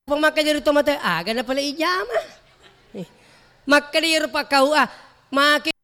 pemakai dari tomat aga na pala ijama. Makkadir pa kau maki